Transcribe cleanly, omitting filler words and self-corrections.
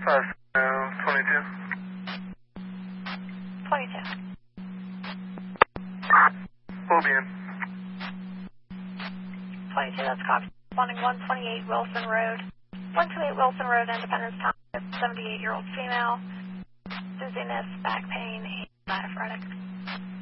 22. 22. We'll be in. 22, that's copy. Responding 128 Wilson Road. 128 Wilson Road, Independence Township, 78-year-old female. Dizziness, back pain, and diaphoretic.